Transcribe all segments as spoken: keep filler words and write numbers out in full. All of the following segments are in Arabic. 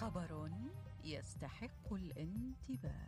خبر يستحق الانتباه.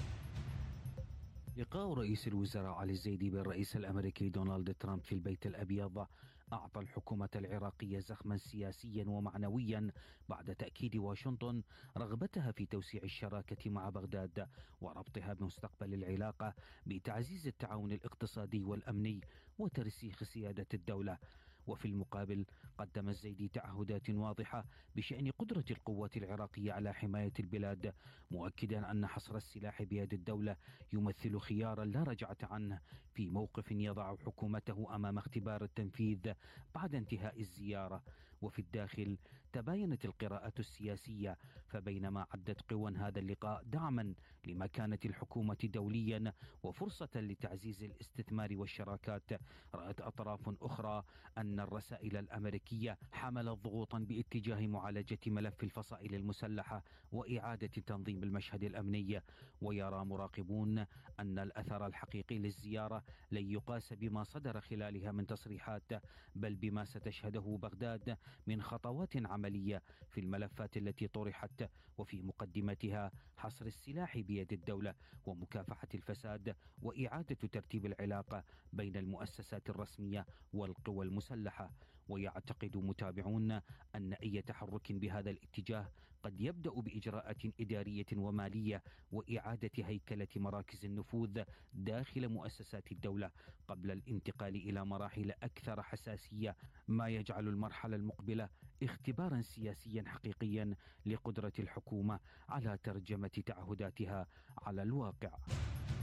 لقاء رئيس الوزراء علي الزيدي بالرئيس الأمريكي دونالد ترامب في البيت الأبيض أعطى الحكومة العراقية زخما سياسيا ومعنويا بعد تأكيد واشنطن رغبتها في توسيع الشراكة مع بغداد وربطها بمستقبل العلاقة بتعزيز التعاون الاقتصادي والأمني وترسيخ سيادة الدولة. وفي المقابل قدم الزيدي تعهدات واضحة بشأن قدرة القوات العراقية على حماية البلاد، مؤكدا أن حصر السلاح بيد الدولة يمثل خيارا لا رجعة عنه في موقف يضع حكومته أمام اختبار التنفيذ بعد انتهاء الزيارة. وفي الداخل تباينت القراءات السياسية، فبينما عدت قوى هذا اللقاء دعما لمكانة الحكومة دوليا وفرصة لتعزيز الاستثمار والشراكات، رأت أطراف أخرى أن الرسائل الأمريكية حملت ضغوطا باتجاه معالجة ملف الفصائل المسلحة وإعادة تنظيم المشهد الأمني. ويرى مراقبون أن الأثر الحقيقي للزيارة لن يقاس بما صدر خلالها من تصريحات، بل بما ستشهده بغداد من خطوات عملية في الملفات التي طرحت، وفي مقدمتها حصر السلاح بيد الدولة ومكافحة الفساد وإعادة ترتيب العلاقة بين المؤسسات الرسمية والقوى المسلحة. ويعتقد متابعون أن أي تحرك بهذا الاتجاه قد يبدأ بإجراءات إدارية ومالية وإعادة هيكلة مراكز النفوذ داخل مؤسسات الدولة قبل الانتقال إلى مراحل أكثر حساسية، ما يجعل المرحلة المقبلة اختبارا سياسيا حقيقيا لقدرة الحكومة على ترجمة تعهداتها على الواقع.